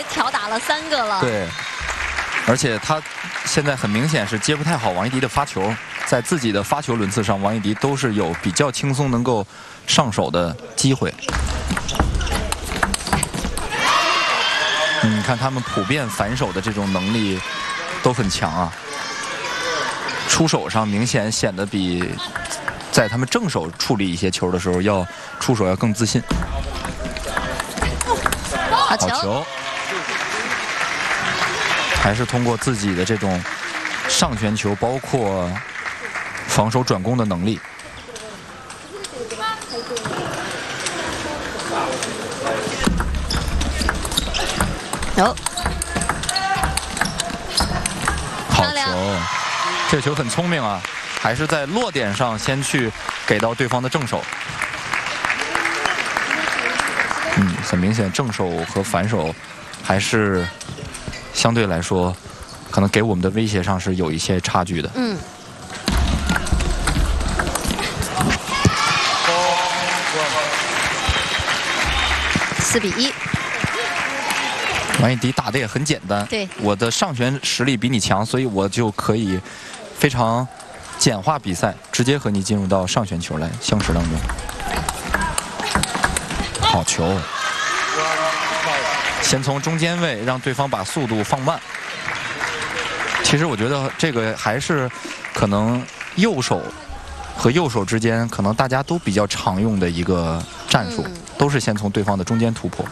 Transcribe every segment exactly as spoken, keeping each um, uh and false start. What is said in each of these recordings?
挑打了三个了。 对，而且他现在很明显是接不太好王艺迪的发球，在自己的发球轮次上，王艺迪都是有比较轻松能够上手的机会。你看他们普遍反手的这种能力都很强啊，出手上明显显得比在他们正手处理一些球的时候要出手要更自信。 好球！ 好球！还是通过自己的这种上旋球，包括防守转攻的能力。 有， 好球！这球很聪明啊，还是在落点上先去给到对方的正手。嗯，很明显，正手和反手还是相对来说，可能给我们的威胁上是有一些差距的。 嗯。四比一。 王艺迪打的也很简单， 对， 我的上旋实力比你强，所以我就可以非常简化比赛，直接和你进入到上旋球来相持当中。好球！先从中间位让对方把速度放慢。其实我觉得这个还是可能右手和右手之间，可能大家都比较常用的一个战术，嗯、都是先从对方的中间突破。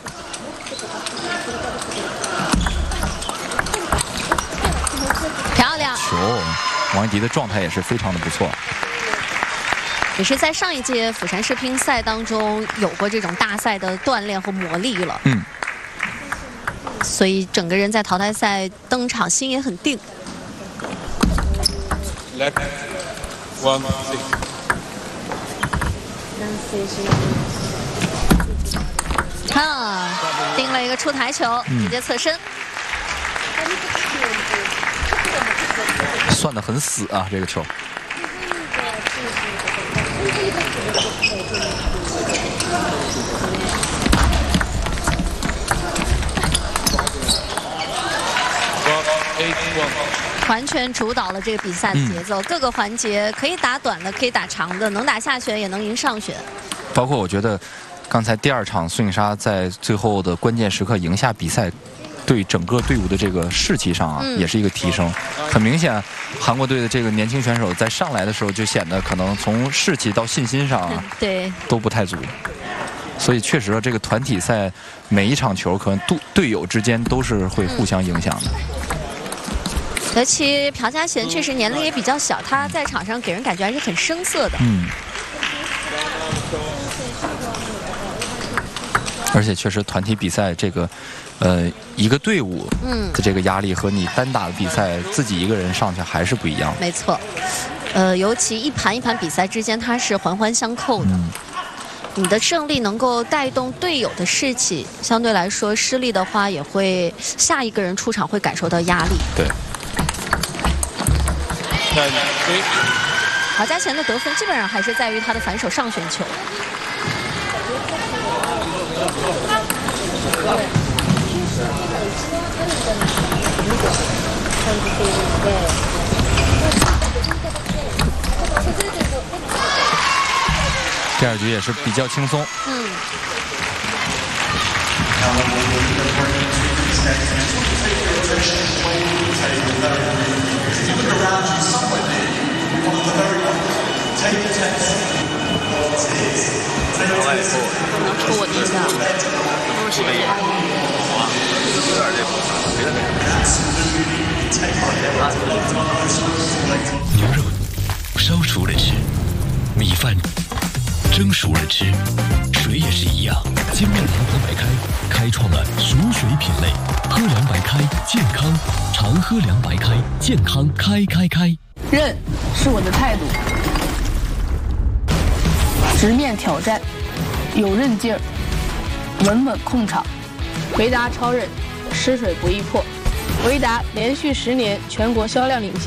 漂亮！ 球，王艺迪的状态也是非常的不错。 也是在上一届釜山世乒赛当中有过这种大赛的锻炼和磨砺了。 嗯。 所以整个人在淘汰赛登场心也很定。啊，定了一个出台球，直接侧身。 嗯、算得很死啊，这个球。 完全主导了这个比赛的节奏，嗯、各个环节可以打短的，可以打长的，能打下旋也能赢上旋。 包括我觉得，刚才第二场孙颖莎在最后的关键时刻赢下比赛，对整个队伍的这个士气上啊，嗯、也是一个提升。很明显，韩国队的这个年轻选手在上来的时候就显得可能从士气到信心上啊， 嗯、对都不太足。所以确实，这个团体赛每一场球可能队队友之间都是会互相影响的。 嗯尤其朴嘉贤确实年龄也比较小，他在场上给人感觉还是很生涩的。 嗯。而且确实团体比赛这个，呃，一个队伍的这个压力和你单打的比赛、嗯、自己一个人上去还是不一样的。 没错，呃，尤其一盘一盘比赛之间，它是环环相扣的。嗯、你的胜利能够带动队友的士气，相对来说失利的话，也会下一个人出场会感受到压力。 对。 朴嘉贤的得分基本上还是在于他的反手上旋球。 第二局也是比较轻松。 嗯。能抽我一下？都是谁呀？ 牛肉烧熟了吃，米饭蒸熟了吃，水也是一样。金麦堂喝白开，开创了熟水品类。喝凉白开，健康，常喝凉白开，健康开开开。 韧是我的态度，直面挑战，有韧劲儿，稳稳控场。维达超韧，吃水不易破。维达连续十年全国销量领先。